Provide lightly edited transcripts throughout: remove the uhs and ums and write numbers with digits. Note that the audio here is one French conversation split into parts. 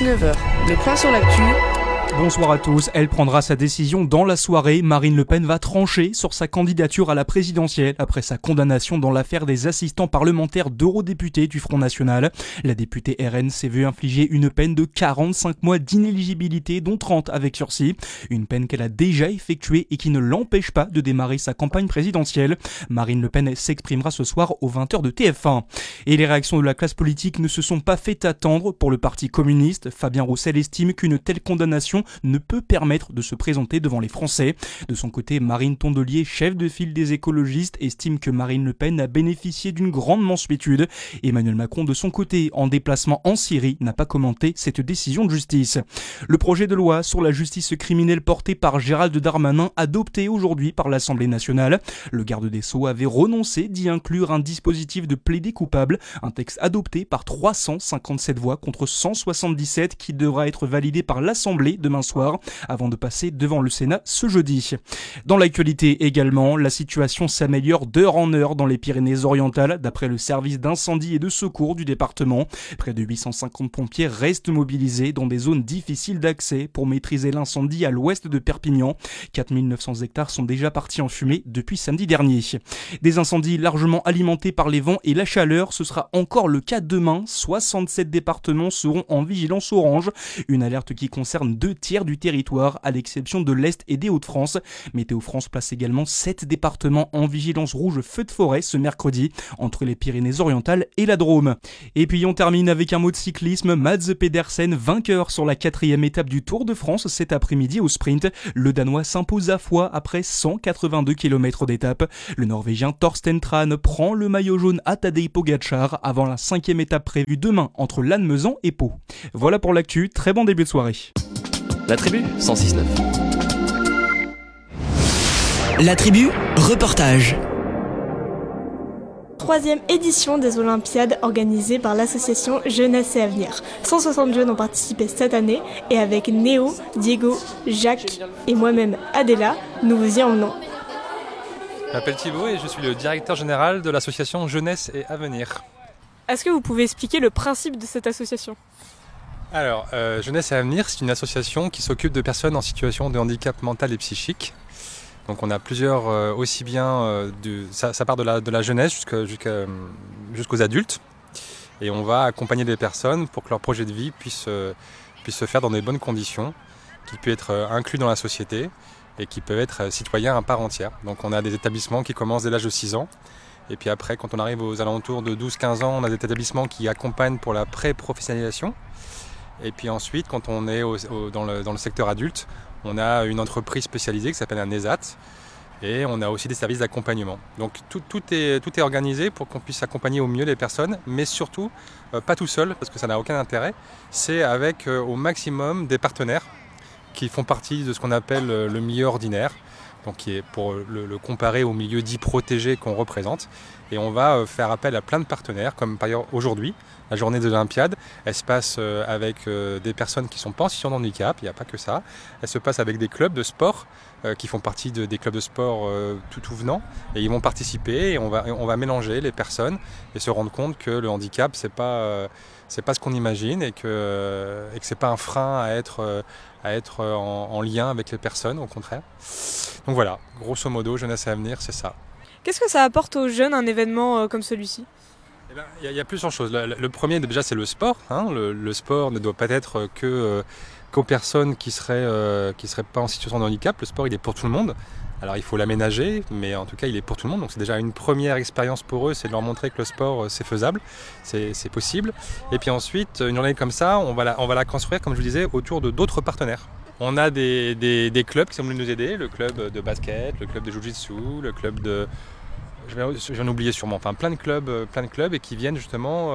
19h, le point sur l'actu. Bonsoir à tous, elle prendra sa décision dans la soirée. Marine Le Pen va trancher sur sa candidature à la présidentielle après sa condamnation dans l'affaire des assistants parlementaires d'eurodéputés du Front National. La députée RN s'est vue infliger une peine de 45 mois d'inéligibilité, dont 30 avec sursis. Une peine qu'elle a déjà effectuée et qui ne l'empêche pas de démarrer sa campagne présidentielle. Marine Le Pen s'exprimera ce soir aux 20h de TF1. Et les réactions de la classe politique ne se sont pas fait attendre. Pour le parti communiste, Fabien Roussel estime qu'une telle condamnation ne peut permettre de se présenter devant les Français. De son côté, Marine Tondelier, chef de file des écologistes, estime que Marine Le Pen a bénéficié d'une grande mansuétude. Emmanuel Macron, de son côté, en déplacement en Syrie, n'a pas commenté cette décision de justice. Le projet de loi sur la justice criminelle porté par Gérald Darmanin, adopté aujourd'hui par l'Assemblée nationale. Le garde des Sceaux avait renoncé d'y inclure un dispositif de plaider coupable, un texte adopté par 357 voix contre 177 qui devra être validé par l'Assemblée demain soir avant de passer devant le Sénat ce jeudi. Dans l'actualité également, la situation s'améliore d'heure en heure dans les Pyrénées-Orientales d'après le service d'incendie et de secours du département. Près de 850 pompiers restent mobilisés dans des zones difficiles d'accès pour maîtriser l'incendie à l'ouest de Perpignan. 4900 hectares sont déjà partis en fumée depuis samedi dernier. Des incendies largement alimentés par les vents et la chaleur, ce sera encore le cas demain. 67 départements seront en vigilance orange, une alerte qui concerne 2/3 du territoire, à l'exception de l'Est et des Hauts-de-France. Météo France place également 7 départements en vigilance rouge feu de forêt ce mercredi, entre les Pyrénées-Orientales et la Drôme. Et puis on termine avec un mot de cyclisme. Mads Pedersen, vainqueur sur la 4e étape du Tour de France cet après-midi au sprint. Le Danois s'impose à Foix après 182 km d'étape. Le Norvégien Thorsten Tran prend le maillot jaune à Tadej Pogacar avant la 5e étape prévue demain entre Lannemezan et Pau. Voilà pour l'actu, très bon début de soirée. La Tribu, 106.9. La Tribu, reportage. 3e édition des Olympiades organisée par l'association Jeunesse et Avenir. 160 jeunes ont participé cette année et avec Néo, Diego, Jacques et moi-même Adela, nous vous y emmenons. Je m'appelle Thibaut et je suis le directeur général de l'association Jeunesse et Avenir. Est-ce que vous pouvez expliquer le principe de cette association ? Alors, Jeunesse et Avenir, c'est une association qui s'occupe de personnes en situation de handicap mental et psychique. Donc on a plusieurs, aussi bien, ça part de la jeunesse jusqu'aux adultes. Et on va accompagner des personnes pour que leur projet de vie puisse se faire dans des bonnes conditions, qu'ils puissent être inclus dans la société et qu'ils peuvent être citoyens à part entière. Donc on a des établissements qui commencent dès l'âge de 6 ans. Et puis après, quand on arrive aux alentours de 12-15 ans, on a des établissements qui accompagnent pour la pré-professionnalisation. Et puis ensuite, quand on est dans le secteur adulte, on a une entreprise spécialisée qui s'appelle un ESAT et on a aussi des services d'accompagnement. Donc tout est organisé pour qu'on puisse accompagner au mieux les personnes, mais surtout pas tout seul parce que ça n'a aucun intérêt. C'est avec au maximum des partenaires qui font partie de ce qu'on appelle le milieu ordinaire, donc qui est pour le comparer au milieu dit protégé qu'on représente. Et on va faire appel à plein de partenaires, comme par ailleurs aujourd'hui, la journée de l'Olympiade, elle se passe avec des personnes qui ne sont pas en situation de handicap, il n'y a pas que ça. Elle se passe avec des clubs de sport qui font partie des clubs de sport tout venant. Et ils vont participer et on va mélanger les personnes et se rendre compte que le handicap, c'est pas ce qu'on imagine et que c'est pas un frein à être en lien avec les personnes, au contraire. Donc voilà, grosso modo, Jeunesse et Avenir, c'est ça. Qu'est-ce que ça apporte aux jeunes un événement comme celui-ci ? Il y a plusieurs choses. Le premier, déjà, c'est le sport. Le sport ne doit pas être qu'aux personnes qui seraient pas en situation de handicap. Le sport, il est pour tout le monde. Alors, il faut l'aménager, mais en tout cas, il est pour tout le monde. Donc, c'est déjà une première expérience pour eux, c'est de leur montrer que le sport, c'est faisable, c'est possible. Et puis ensuite, une journée comme ça, on va la construire, comme je vous disais, autour de d'autres partenaires. On a des clubs qui sont venus nous aider, le club de basket, le club de jiu-jitsu, le club de... Je vais en oublier sûrement, enfin plein de clubs et qui viennent justement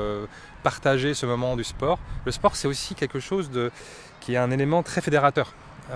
partager ce moment du sport. Le sport, c'est aussi quelque chose qui est un élément très fédérateur.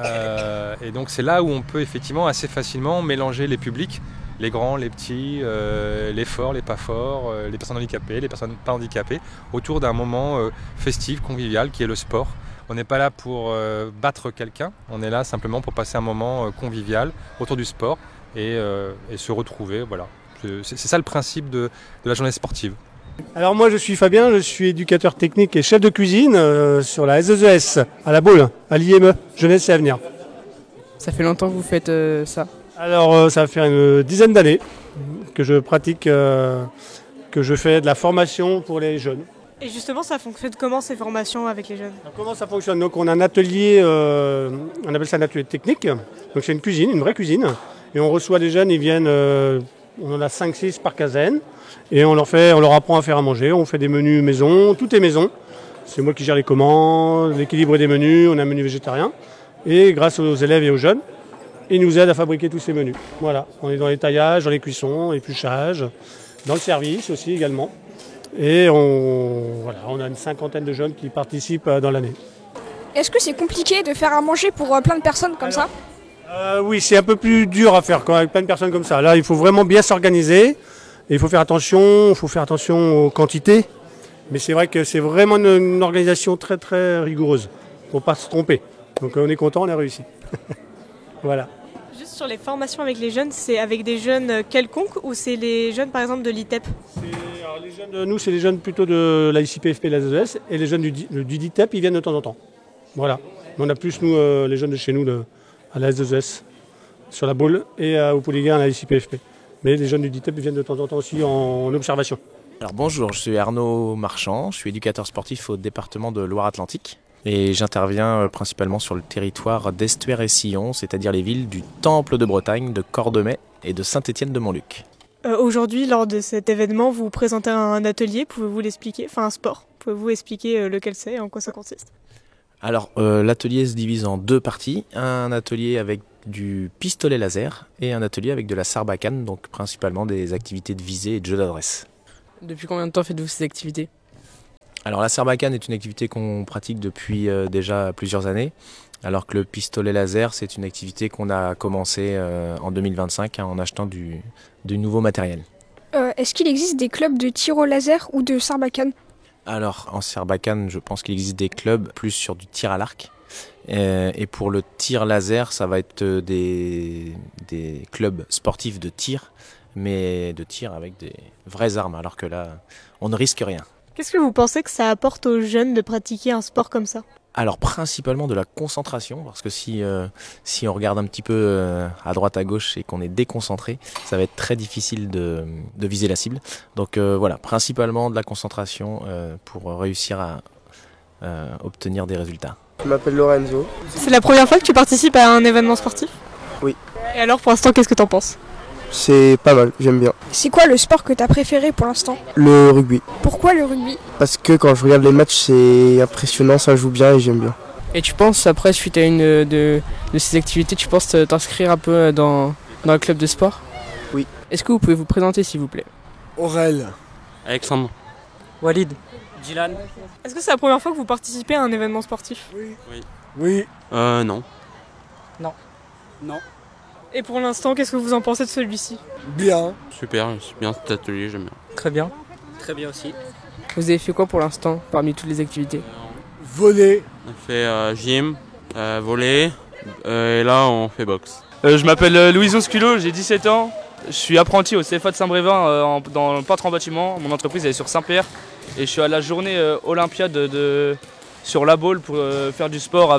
Et donc c'est là où on peut effectivement assez facilement mélanger les publics, les grands, les petits, les forts, les pas forts, les personnes handicapées, les personnes pas handicapées, autour d'un moment festif, convivial qui est le sport. On n'est pas là pour battre quelqu'un, on est là simplement pour passer un moment convivial autour du sport et se retrouver. Voilà. C'est ça le principe de la journée sportive. Alors moi je suis Fabien, je suis éducateur technique et chef de cuisine sur la S2ES à la Baule, à l'IME, Jeunesse et Avenir. Ça fait longtemps que vous faites ça? Alors ça va faire une dizaine d'années que je pratique, que je fais de la formation pour les jeunes. Et justement, ça fonctionne comment ces formations avec les jeunes? Alors, comment ça fonctionne? Donc on a un atelier, on appelle ça un atelier technique, donc c'est une cuisine, une vraie cuisine, et on reçoit les jeunes, ils viennent, on en a 5-6 par quinzaine, et on leur apprend à faire à manger, on fait des menus maison, tout est maison, c'est moi qui gère les commandes, l'équilibre des menus, on a un menu végétarien, et grâce aux élèves et aux jeunes, ils nous aident à fabriquer tous ces menus. Voilà, on est dans les taillages, dans les cuissons, l'épluchage, dans le service aussi également. Et on a une 50aine de jeunes qui participent dans l'année. Est-ce que c'est compliqué de faire à manger pour plein de personnes comme ça? Oui, c'est un peu plus dur à faire avec plein de personnes comme ça. Là, il faut vraiment bien s'organiser. Et il faut faire attention aux quantités. Mais c'est vrai que c'est vraiment une organisation très très rigoureuse pour ne pas se tromper. Donc on est content, on a réussi. Voilà. Juste sur les formations avec les jeunes, c'est avec des jeunes quelconques ou c'est les jeunes par exemple de l'ITEP? Alors, les jeunes de nous, c'est les jeunes plutôt de la ICPFP et la ZES, et les jeunes du DITEP, ils viennent de temps en temps. Voilà. On a plus, nous, les jeunes de chez nous, à la S2S, sur la Baule, et au Polygain à la ICPFP. Mais les jeunes du DITEP viennent de temps en temps aussi en observation. Alors bonjour, je suis Arnaud Marchand, je suis éducateur sportif au département de Loire-Atlantique. Et j'interviens principalement sur le territoire d'Estuaire et Sillon, c'est-à-dire les villes du Temple de Bretagne, de Cordemais et de Saint-Étienne-de-Montluc. Aujourd'hui, lors de cet événement, vous présentez un atelier, pouvez-vous l'expliquer? Enfin un sport, pouvez-vous expliquer lequel c'est et en quoi ça consiste? Alors l'atelier se divise en deux parties, un atelier avec du pistolet laser et un atelier avec de la sarbacane, donc principalement des activités de visée et de jeu d'adresse. Depuis combien de temps faites-vous ces activités? Alors la sarbacane est une activité qu'on pratique depuis déjà plusieurs années, alors que le pistolet laser c'est une activité qu'on a commencé en 2025 en achetant du nouveau matériel. Est-ce qu'il existe des clubs de tir au laser ou de sarbacane? Alors en sarbacane je pense qu'il existe des clubs plus sur du tir à l'arc, et pour le tir laser ça va être des clubs sportifs de tir, mais de tir avec des vraies armes, alors que là on ne risque rien. Qu'est-ce que vous pensez que ça apporte aux jeunes de pratiquer un sport comme ça? Alors principalement de la concentration, parce que si on regarde un petit peu à droite à gauche et qu'on est déconcentré, ça va être très difficile de viser la cible. Donc voilà, principalement de la concentration pour réussir à obtenir des résultats. Je m'appelle Lorenzo. C'est la première fois que tu participes à un événement sportif? Oui. Et alors pour l'instant, qu'est-ce que t'en penses? C'est pas mal, j'aime bien. C'est quoi le sport que t'as préféré pour l'instant? Le rugby. Pourquoi le rugby? Parce que quand je regarde les matchs, c'est impressionnant, ça joue bien et j'aime bien. Et tu penses, après, suite à une de ces activités, tu penses t'inscrire un peu dans un club de sport? Oui. Est-ce que vous pouvez vous présenter, s'il vous plaît? Aurel. Alexandre. Walid. Dylan. Est-ce que c'est la première fois que vous participez à un événement sportif? Oui. Non. Non. Non. Et pour l'instant, qu'est-ce que vous en pensez de celui-ci? Bien. Super, c'est bien cet atelier, j'aime bien. Très bien. Très bien aussi. Vous avez fait quoi pour l'instant, parmi toutes les activités? Voler. On fait gym, volley, et là on fait boxe. Je m'appelle Louison Sculot, j'ai 17 ans. Je suis apprenti au CFA de Saint-Brévin dans le peintre en bâtiment. Mon entreprise elle est sur Saint-Pierre. Et je suis à la journée olympiade sur la Baule pour faire du sport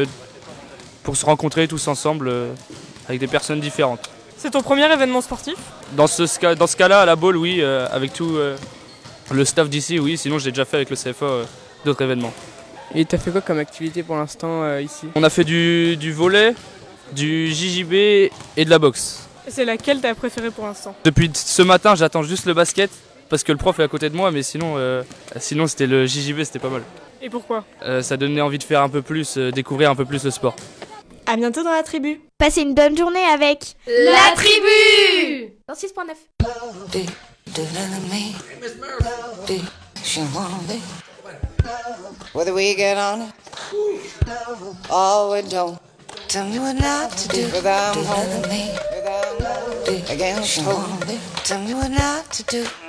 pour se rencontrer tous ensemble avec des personnes différentes. C'est ton premier événement sportif? Dans ce cas-là, à la Baule, oui, avec tout le staff d'ici, oui. Sinon, j'ai déjà fait avec le CFA d'autres événements. Et t'as fait quoi comme activité pour l'instant ici? On a fait du volley, du JJB et de la boxe. Et c'est laquelle t'as préférée pour l'instant? Depuis ce matin, j'attends juste le basket parce que le prof est à côté de moi, mais sinon c'était le JJB, c'était pas mal. Et pourquoi? Ça donnait envie de faire un peu plus, découvrir un peu plus le sport. À bientôt dans la tribu. Passez une bonne journée avec La Tribu dans 6.9. Whether we get on it or we don't. Tell me what not to do without I'm home against home. Tell me what not to do.